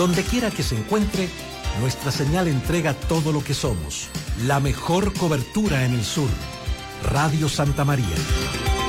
Donde quiera que se encuentre, nuestra señal entrega todo lo que somos. La mejor cobertura en el sur. Radio Santa María.